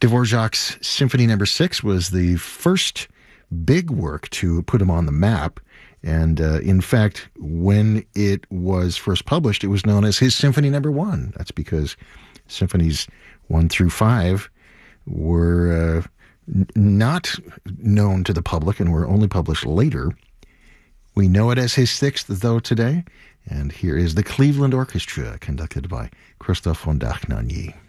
Dvorak's Symphony No. 6 was the first big work to put him on the map. And in fact, when it was first published, it was known as his Symphony No. 1. That's because symphonies 1 through 5 were not known to the public and were only published later. We know it as his 6th, though, today. And here is the Cleveland Orchestra, conducted by Christoph von Dachnagny.